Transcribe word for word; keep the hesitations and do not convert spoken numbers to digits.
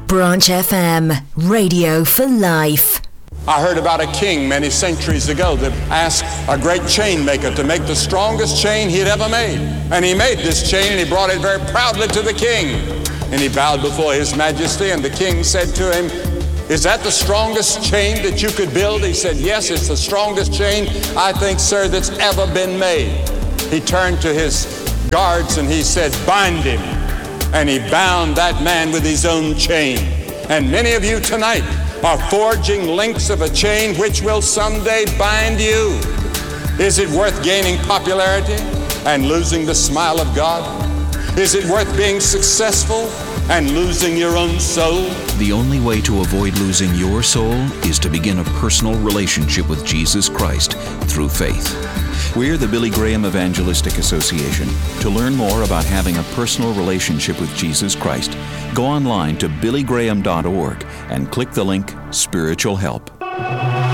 Branch F M, radio for life. I heard about a king many centuries ago that asked a great chain maker to make the strongest chain he'd ever made. And he made this chain and he brought it very proudly to the king. And he bowed before his majesty, and the king said to him, "Is that the strongest chain that you could build?" He said, "Yes, it's the strongest chain, I think, sir, that's ever been made." He turned to his guards and he said, "Bind him." And he bound that man with his own chain. And many of you tonight are forging links of a chain which will someday bind you. Is it worth gaining popularity and losing the smile of God? Is it worth being successful and losing your own soul? The only way to avoid losing your soul is to begin a personal relationship with Jesus Christ through faith. We're the Billy Graham Evangelistic Association. To learn more about having a personal relationship with Jesus Christ, go online to billy graham dot org and click the link Spiritual Help.